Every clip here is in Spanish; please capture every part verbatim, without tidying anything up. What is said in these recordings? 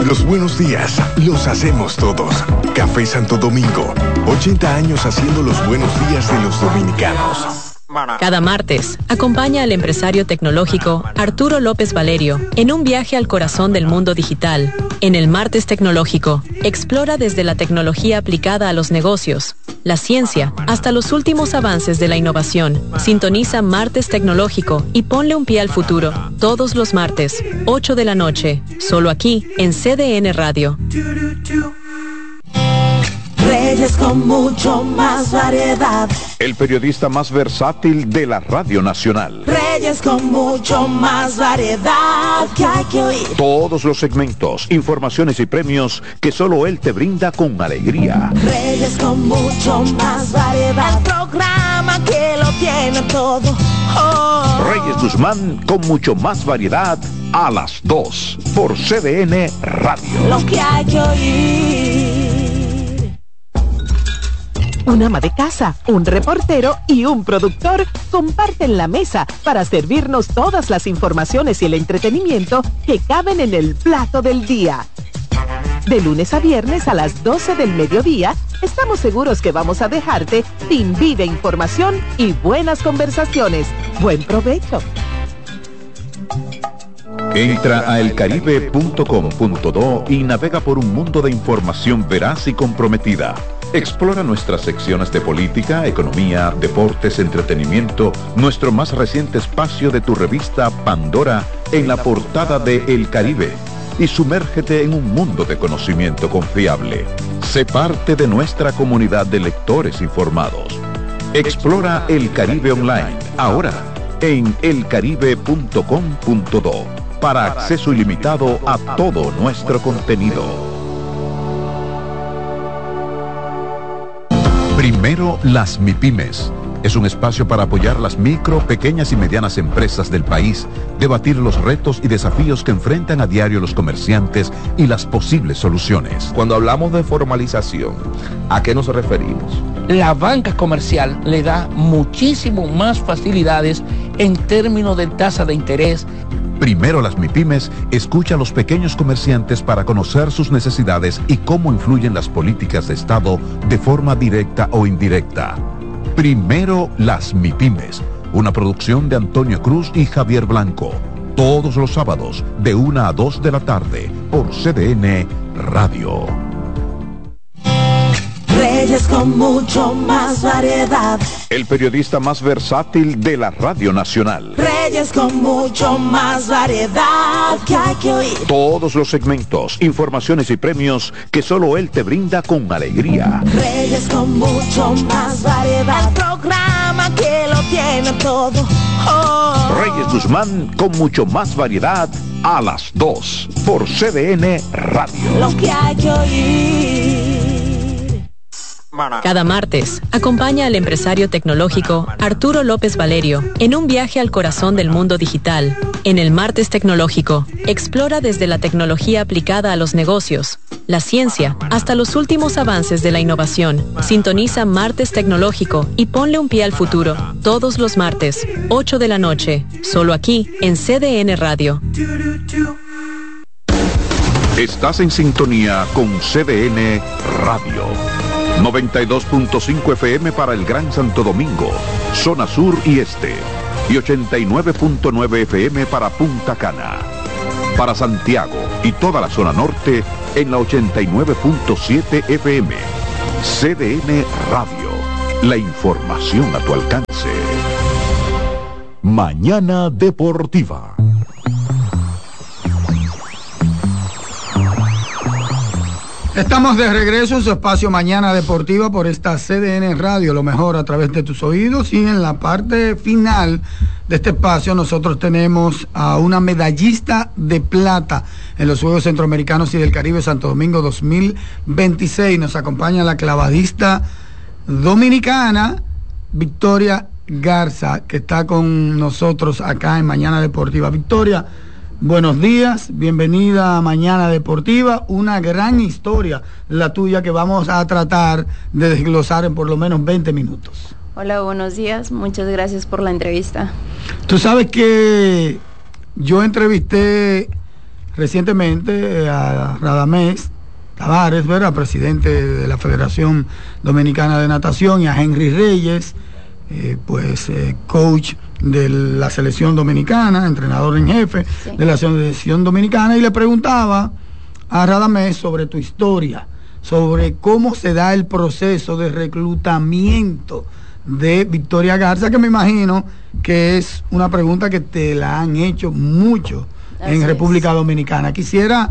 Los buenos días los hacemos todos. Café Santo Domingo, ochenta años haciendo los buenos días de los dominicanos. Cada martes, acompaña al empresario tecnológico Arturo López Valerio en un viaje al corazón del mundo digital. En el Martes Tecnológico, explora desde la tecnología aplicada a los negocios, la ciencia, hasta los últimos avances de la innovación. Sintoniza Martes Tecnológico y ponle un pie al futuro. Todos los martes, ocho de la noche, solo aquí en C D N Radio. Reyes con mucho más variedad. El periodista más versátil de la Radio Nacional. Reyes con mucho más variedad que hay que oír. Todos los segmentos, informaciones y premios que solo él te brinda con alegría. Reyes con mucho más variedad. El programa que lo tiene todo. Oh. Reyes Guzmán con mucho más variedad a las dos por C D N Radio. Lo que hay que oír. Un ama de casa, un reportero y un productor comparten la mesa para servirnos todas las informaciones y el entretenimiento que caben en el plato del día. De lunes a viernes a las doce del mediodía, estamos seguros que vamos a dejarte sin vida, información y buenas conversaciones. Buen provecho. Entra a el caribe punto com punto do y navega por un mundo de información veraz y comprometida. Explora nuestras secciones de política, economía, deportes, entretenimiento, nuestro más reciente espacio de tu revista Pandora en la portada de El Caribe y sumérgete en un mundo de conocimiento confiable. Sé parte de nuestra comunidad de lectores informados. Explora El Caribe Online, ahora en el caribe punto com punto do para acceso ilimitado a todo nuestro contenido. Primero las MIPYMES. Es un espacio para apoyar las micro, pequeñas y medianas empresas del país, debatir los retos y desafíos que enfrentan a diario los comerciantes y las posibles soluciones. Cuando hablamos de formalización, ¿a qué nos referimos? La banca comercial le da muchísimo más facilidades en términos de tasa de interés. Primero las MIPYMES escucha a los pequeños comerciantes para conocer sus necesidades y cómo influyen las políticas de Estado de forma directa o indirecta. Primero las MIPYMES, una producción de Antonio Cruz y Javier Blanco. Todos los sábados de una a dos de la tarde por C D N Radio. Reyes con mucho más variedad. El periodista más versátil de la Radio Nacional. Reyes con mucho más variedad que hay que oír. Todos los segmentos, informaciones y premios que solo él te brinda con alegría. Reyes con mucho más variedad. El programa que lo tiene todo. Oh. Reyes Guzmán con mucho más variedad a las dos por C D N Radio. Lo que hay que oír. Cada martes, acompaña al empresario tecnológico Arturo López Valerio en un viaje al corazón del mundo digital. En el Martes Tecnológico, explora desde la tecnología aplicada a los negocios, la ciencia, hasta los últimos avances de la innovación. Sintoniza Martes Tecnológico y ponle un pie al futuro. Todos los martes, ocho de la noche, solo aquí en C D N Radio. Estás en sintonía con C D N Radio. noventa y dos punto cinco F M para el Gran Santo Domingo, zona sur y este, y ochenta y nueve punto nueve F M para Punta Cana. Para Santiago y toda la zona norte en la ochenta y nueve punto siete F M. C D N Radio, la información a tu alcance. Mañana Deportiva. Estamos de regreso en su espacio Mañana Deportiva por esta C D N Radio, lo mejor a través de tus oídos. Y en la parte final de este espacio nosotros tenemos a una medallista de plata en los Juegos Centroamericanos y del Caribe Santo Domingo dos mil veintiséis. Nos acompaña la clavadista dominicana Victoria Garza, que está con nosotros acá en Mañana Deportiva. Victoria, buenos días, bienvenida a Mañana Deportiva. Una gran historia la tuya que vamos a tratar de desglosar en por lo menos veinte minutos. Hola, buenos días, muchas gracias por la entrevista. Tú sabes que yo entrevisté recientemente a Radamés Tavares, ¿verdad?, presidente de la Federación Dominicana de Natación, y a Henry Reyes, eh, pues eh, coach de la selección dominicana, entrenador en jefe sí. de la selección dominicana, y le preguntaba a Radamés sobre tu historia, sobre cómo se da el proceso de reclutamiento de Victoria Garza, que me imagino que es una pregunta que te la han hecho mucho Así en República es. Dominicana. Quisiera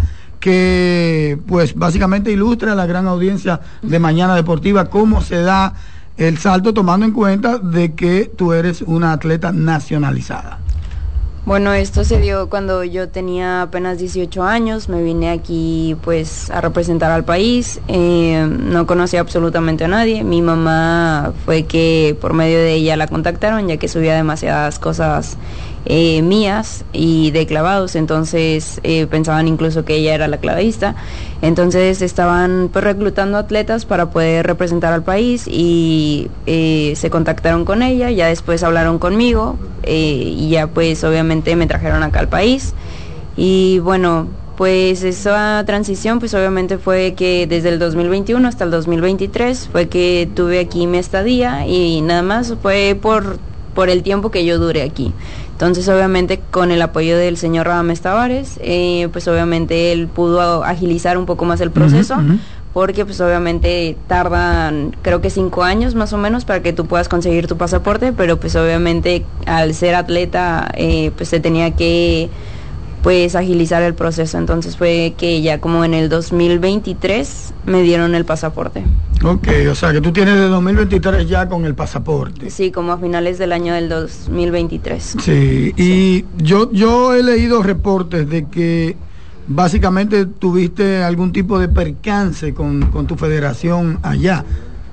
que, pues, básicamente ilustre a la gran audiencia de Mañana Deportiva cómo se da el salto, tomando en cuenta de que tú eres una atleta nacionalizada. Bueno, esto se dio cuando yo tenía apenas dieciocho años, me vine aquí pues a representar al país, eh, no conocía absolutamente a nadie, mi mamá fue que por medio de ella la contactaron ya que subía demasiadas cosas eh, mías y de clavados, entonces eh, pensaban incluso que ella era la clavadista, entonces estaban pues reclutando atletas para poder representar al país y eh, se contactaron con ella, ya después hablaron conmigo eh, y ya pues obviamente me trajeron acá al país y bueno, pues esa transición pues obviamente fue que desde el dos mil veintiuno hasta el dos mil veintitrés fue que tuve aquí mi estadía y nada más fue por, por el tiempo que yo duré aquí. Entonces obviamente con el apoyo del señor Radamés Tavares, eh, pues obviamente él pudo agilizar un poco más el proceso, uh-huh, uh-huh. porque pues obviamente tardan creo que cinco años más o menos para que tú puedas conseguir tu pasaporte, pero pues obviamente al ser atleta eh, pues se tenía que pues agilizar el proceso, entonces fue que ya como en el dos mil veintitrés me dieron el pasaporte. Ok, o sea que tú tienes de dos mil veintitrés ya con el pasaporte. Sí, como a finales del año del dos mil veintitrés. Sí, y sí. yo yo he leído reportes de que básicamente tuviste algún tipo de percance con, con tu federación allá.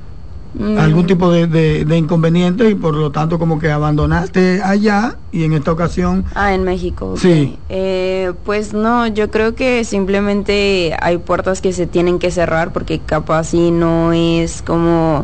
Mm. Algún tipo de, de, de inconveniente y por lo tanto como que abandonaste allá y en esta ocasión... Ah, en México. Okay. Sí. Eh, pues no, yo creo que simplemente hay puertas que se tienen que cerrar porque capaz si no es como...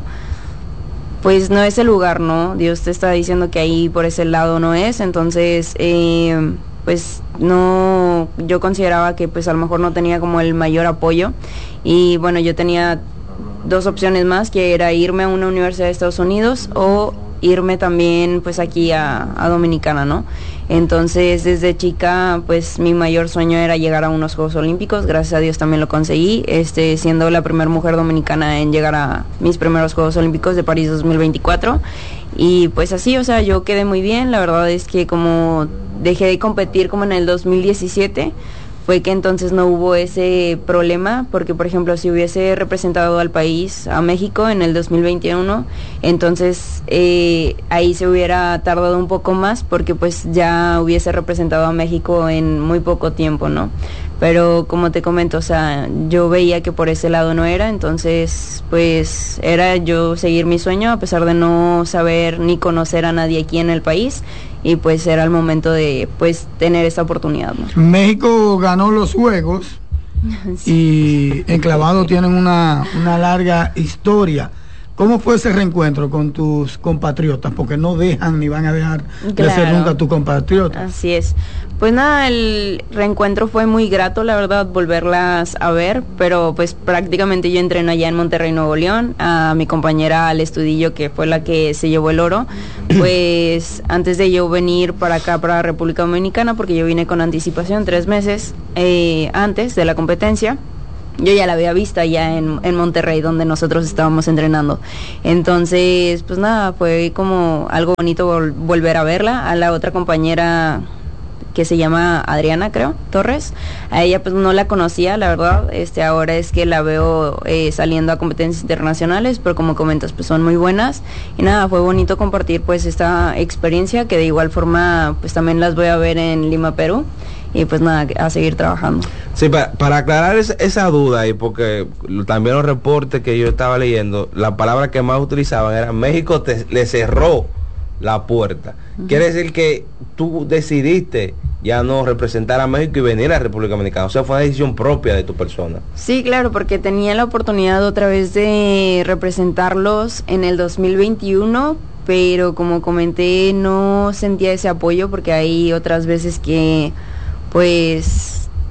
Pues no es el lugar, ¿no? Dios te está diciendo que ahí por ese lado no es, entonces... Eh, pues no, yo consideraba que pues a lo mejor no tenía como el mayor apoyo y bueno, yo tenía dos opciones más, que era irme a una universidad de Estados Unidos o irme también pues aquí a, a Dominicana, ¿no? Entonces desde chica pues mi mayor sueño era llegar a unos Juegos Olímpicos, gracias a Dios también lo conseguí, este, siendo la primera mujer dominicana en llegar a mis primeros Juegos Olímpicos de París dos mil veinticuatro y pues así, o sea, yo quedé muy bien, la verdad es que como dejé de competir como en el dos mil diecisiete, fue que entonces no hubo ese problema, porque por ejemplo si hubiese representado al país, a México en el dos mil veintiuno, entonces eh, ahí se hubiera tardado un poco más, porque pues ya hubiese representado a México en muy poco tiempo, ¿no? Pero como te comento, o sea, yo veía que por ese lado no era, entonces pues era yo seguir mi sueño a pesar de no saber ni conocer a nadie aquí en el país, y pues era el momento de pues tener esta oportunidad, ¿no? México ganó los Juegos sí. y en clavado tienen una, una larga historia. ¿Cómo fue ese reencuentro con tus compatriotas? Porque no dejan ni van a dejar claro. de ser nunca tus compatriotas. Así es. Pues nada, el reencuentro fue muy grato, la verdad, volverlas a ver, pero pues prácticamente yo entreno allá en Monterrey, Nuevo León, a mi compañera Ale Estudillo, que fue la que se llevó el oro, pues antes de yo venir para acá, para República Dominicana, porque yo vine con anticipación tres meses eh, antes de la competencia, yo ya la había visto allá en, en Monterrey, donde nosotros estábamos entrenando. Entonces, pues nada, fue como algo bonito vol- volver a verla. A la otra compañera que se llama Adriana, creo, Torres, a ella pues no la conocía, la verdad, este ahora es que la veo eh, saliendo a competencias internacionales, pero como comentas, pues son muy buenas, y nada, fue bonito compartir pues esta experiencia, que de igual forma pues también las voy a ver en Lima, Perú, y pues nada, a seguir trabajando. Sí, para, para aclarar esa, esa duda, y porque también los reportes que yo estaba leyendo, la palabra que más utilizaban era México te, le cerró la puerta. Uh-huh. Quiere decir que tú decidiste ya no representar a México y venir a la República Dominicana, o sea, fue una decisión propia de tu persona. Sí, claro, porque tenía la oportunidad otra vez de representarlos en el dos mil veintiuno, pero como comenté, no sentía ese apoyo, porque hay otras veces que pues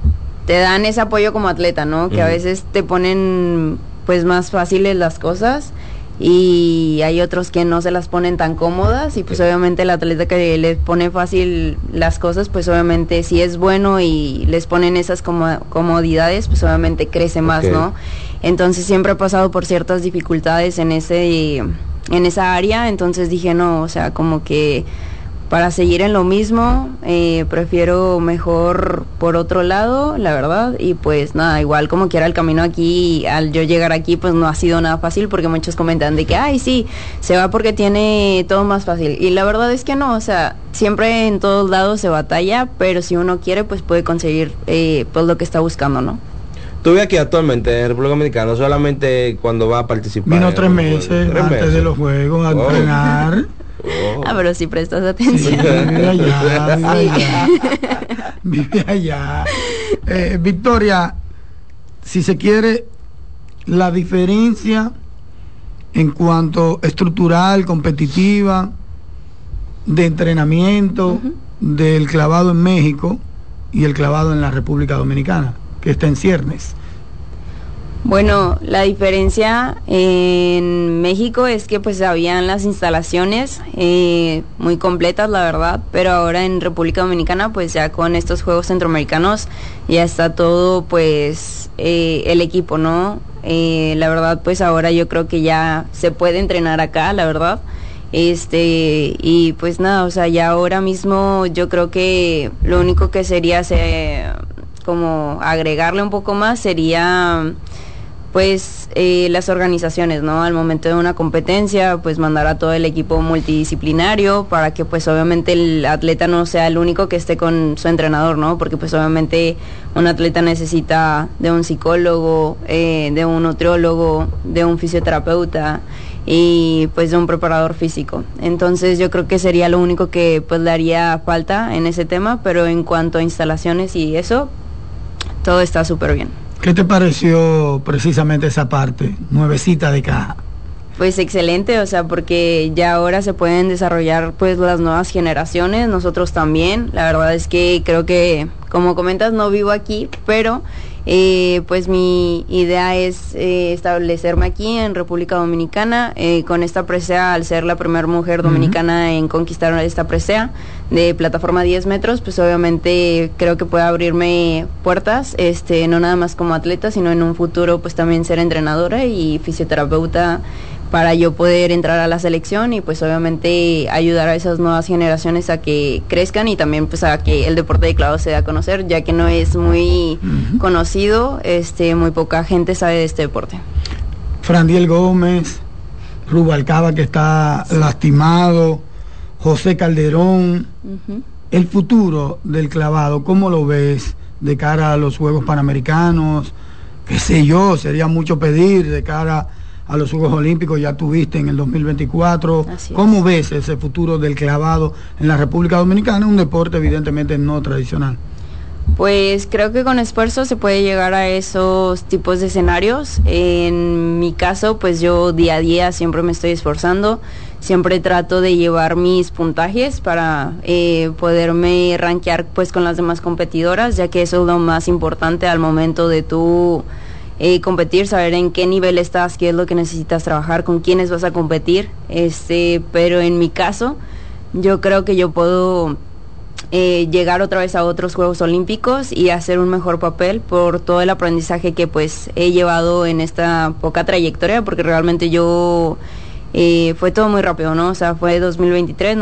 te dan ese apoyo como atleta, ¿no? Que uh-huh. a veces te ponen pues más fáciles las cosas y hay otros que no se las ponen tan cómodas y pues obviamente el atleta que les pone fácil las cosas, pues obviamente si es bueno y les ponen esas como comodidades, pues obviamente crece más, okay. ¿no? Entonces siempre he pasado por ciertas dificultades en ese en esa área, entonces dije no, o sea, como que para seguir en lo mismo, eh, prefiero mejor por otro lado, la verdad, y pues nada, igual como quiera el camino aquí, al yo llegar aquí, pues no ha sido nada fácil, porque muchos comentan de que, ay, sí, se va porque tiene todo más fácil, y la verdad es que no, o sea, siempre en todos lados se batalla, pero si uno quiere, pues puede conseguir eh, pues lo que está buscando, ¿no? Estuve aquí actualmente en República Dominicana, no solamente cuando va a participar. Vino tres meses tres antes meses. de los Juegos a oh. entrenar. Oh. Ah, pero si prestas atención. Sí, vive allá, vive allá. Vive allá. Eh, Victoria, si se quiere, la diferencia en cuanto estructural, competitiva, de entrenamiento, uh-huh. del clavado en México y el clavado en la República Dominicana, que está en ciernes. Bueno, la diferencia en México es que pues habían las instalaciones eh, muy completas, la verdad, pero ahora en República Dominicana pues ya con estos Juegos Centroamericanos ya está todo pues eh, el equipo, ¿no? Eh, la verdad pues ahora yo creo que ya se puede entrenar acá, la verdad. Este, y pues nada, o sea, ya ahora mismo yo creo que lo único que sería se, como agregarle un poco más sería pues eh, las organizaciones, ¿no? Al momento de una competencia, pues mandar a todo el equipo multidisciplinario para que pues obviamente el atleta no sea el único que esté con su entrenador, ¿no? Porque pues obviamente un atleta necesita de un psicólogo, eh, de un nutriólogo, de un fisioterapeuta y pues de un preparador físico. Entonces yo creo que sería lo único que pues le haría falta en ese tema, pero en cuanto a instalaciones y eso, todo está súper bien. ¿Qué te pareció precisamente esa parte, nuevecita de caja? Pues excelente, o sea, porque ya ahora se pueden desarrollar pues las nuevas generaciones, nosotros también. La verdad es que creo que, como comentas, no vivo aquí, pero eh, pues mi idea es eh, establecerme aquí en República Dominicana eh, con esta presea, al ser la primera mujer dominicana uh-huh. en conquistar esta presea de plataforma diez metros, pues obviamente creo que puede abrirme puertas, este, no nada más como atleta, sino en un futuro pues también ser entrenadora y fisioterapeuta para yo poder entrar a la selección y pues obviamente ayudar a esas nuevas generaciones a que crezcan y también pues a que el deporte de clavado se dé a conocer, ya que no es muy uh-huh. conocido, este, muy poca gente sabe de este deporte. Frandiel Gómez, Rubalcaba que está sí. lastimado, José Calderón, uh-huh. el futuro del clavado, ¿cómo lo ves de cara a los Juegos Panamericanos? Qué sé yo, sería mucho pedir de cara a los Juegos Olímpicos, ya tuviste en el dos mil veinticuatro. ¿Cómo ves ese futuro del clavado en la República Dominicana? Un deporte evidentemente no tradicional. Pues creo que con esfuerzo se puede llegar a esos tipos de escenarios. En mi caso, pues yo día a día siempre me estoy esforzando, siempre trato de llevar mis puntajes para eh, poderme rankear pues con las demás competidoras, ya que eso es lo más importante al momento de tú eh, competir, saber en qué nivel estás, qué es lo que necesitas trabajar, con quiénes vas a competir. Este, pero en mi caso, yo creo que yo puedo Eh, llegar otra vez a otros Juegos Olímpicos y hacer un mejor papel por todo el aprendizaje que pues he llevado en esta poca trayectoria, porque realmente yo eh, fue todo muy rápido, ¿no? O sea, fue dos mil veintitrés,